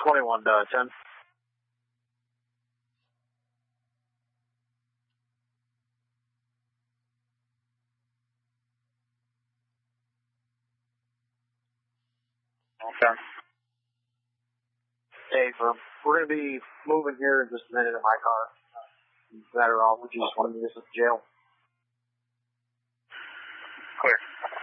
21 to 10. Okay. Hey, we're going to be moving here in just a minute in my car. Is that all? Would you just want to meet us at the jail? Clear.